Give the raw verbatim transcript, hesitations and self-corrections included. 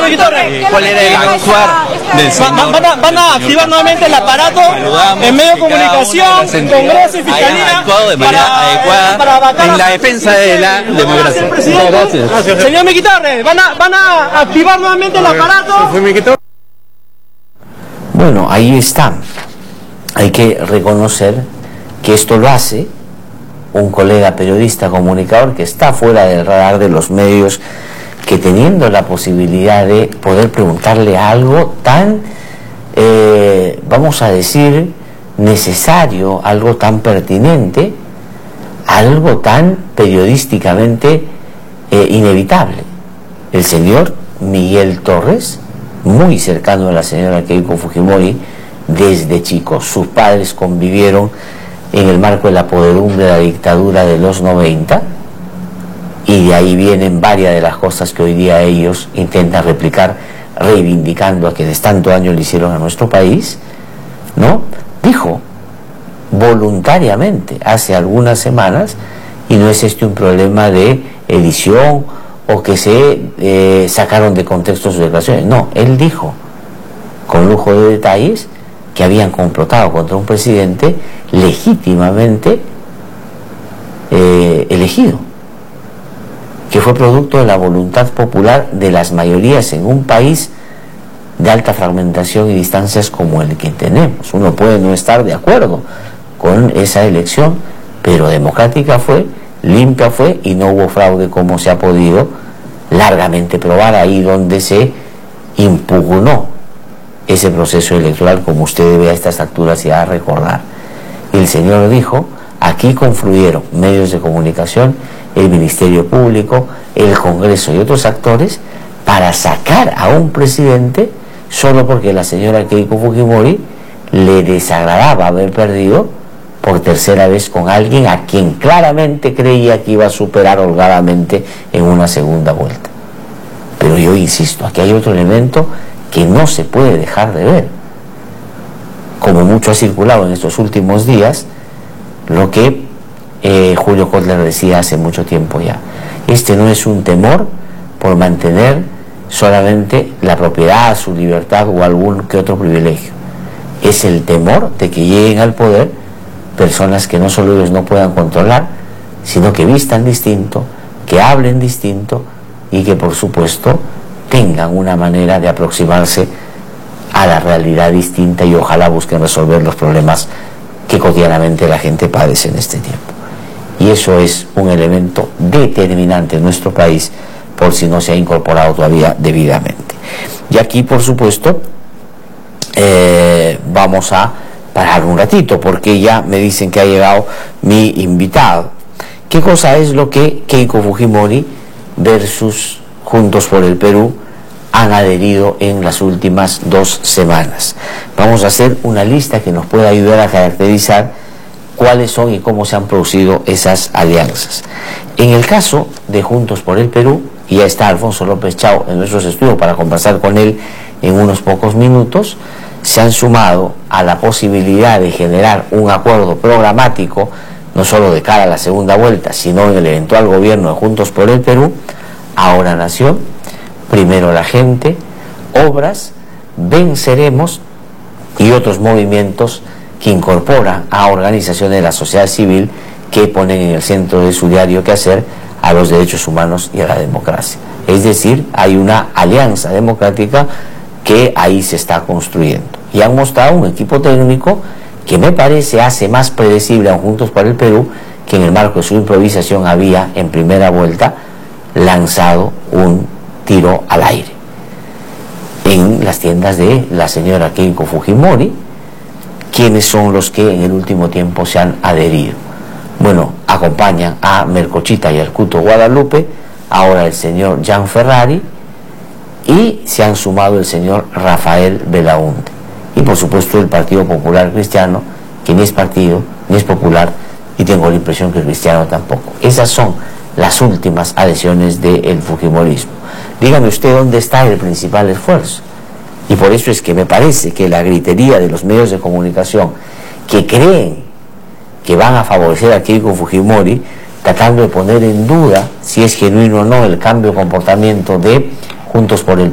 eh, cuál era el actuar del señor. Van, van, a, van a activar nuevamente el aparato en medio de comunicación, Congreso y Fiscalía. Actuado de manera para, adecuada para vacar, en la defensa de la democracia. Gracias. Gracias. Señor Mequitorre, van a, van a activar nuevamente el aparato. Bueno, ahí está. Hay que reconocer que esto lo hace un colega periodista comunicador que está fuera del radar de los medios, que teniendo la posibilidad de poder preguntarle algo tan, eh, vamos a decir, necesario, algo tan pertinente, algo tan periodísticamente eh, inevitable. El señor Miguel Torres, muy cercano a la señora Keiko Fujimori desde chico, sus padres convivieron en el marco de la podredumbre de la dictadura de los noventa, y de ahí vienen varias de las cosas que hoy día ellos intentan replicar, reivindicando a quienes tanto daño le hicieron a nuestro país, ¿no? Dijo voluntariamente hace algunas semanas, y no es este un problema de edición o que se eh, sacaron de contexto sus declaraciones, no, él dijo con lujo de detalles que habían complotado contra un presidente legítimamente eh, elegido, que fue producto de la voluntad popular de las mayorías en un país de alta fragmentación y distancias como el que tenemos. Uno puede no estar de acuerdo con esa elección, pero democrática fue, limpia fue, y no hubo fraude como se ha podido largamente probar ahí donde se impugnó ese proceso electoral, como usted debe a estas alturas ya recordar. Y el señor dijo, aquí confluyeron medios de comunicación, el Ministerio Público, el Congreso y otros actores para sacar a un presidente solo porque la señora Keiko Fujimori le desagradaba haber perdido por tercera vez con alguien a quien claramente creía que iba a superar holgadamente en una segunda vuelta. Pero yo insisto, aquí hay otro elemento que no se puede dejar de ver. Como mucho ha circulado en estos últimos días, lo que eh, Julio Kotler decía hace mucho tiempo ya. Este no es un temor por mantener solamente la propiedad, su libertad o algún que otro privilegio. Es el temor de que lleguen al poder personas que no solo ellos no puedan controlar, sino que vistan distinto, que hablen distinto y que por supuesto tengan una manera de aproximarse a la realidad distinta, y ojalá busquen resolver los problemas que cotidianamente la gente padece en este tiempo. Y eso es un elemento determinante en nuestro país, por si no se ha incorporado todavía debidamente. Y aquí, por supuesto, eh, vamos a parar un ratito, porque ya me dicen que ha llegado mi invitado. ¿Qué cosa es lo que Keiko Fujimori versus Juntos por el Perú han adherido en las últimas dos semanas? Vamos a hacer una lista que nos pueda ayudar a caracterizar cuáles son y cómo se han producido esas alianzas. En el caso de Juntos por el Perú, y ya está Alfonso López Chao en nuestros estudios para conversar con él en unos pocos minutos, se han sumado a la posibilidad de generar un acuerdo programático, no solo de cara a la segunda vuelta, sino en el eventual gobierno de Juntos por el Perú, Ahora Nación, Primero la Gente, Obras, Venceremos y otros movimientos que incorporan a organizaciones de la sociedad civil que ponen en el centro de su diario quehacer a los derechos humanos y a la democracia. Es decir, hay una alianza democrática que ahí se está construyendo. Y han mostrado un equipo técnico que me parece hace más predecible a Juntos por el Perú, que en el marco de su improvisación había en primera vuelta lanzado un tiro al aire en las tiendas de la señora Keiko Fujimori. ¿Quiénes son los que en el último tiempo se han adherido? Bueno, acompañan a Melcochita y al Cuto Guadalupe, ahora el señor Jan Ferrari, y se han sumado el señor Rafael Belaúnde. Y por supuesto el Partido Popular Cristiano, que ni es partido, ni es popular, y tengo la impresión que el cristiano tampoco. Esas son las últimas adhesiones del fujimorismo. Dígame usted dónde está el principal esfuerzo. Y por eso es que me parece que la gritería de los medios de comunicación que creen que van a favorecer a Keiko Fujimori, tratando de poner en duda si es genuino o no el cambio de comportamiento de Juntos por el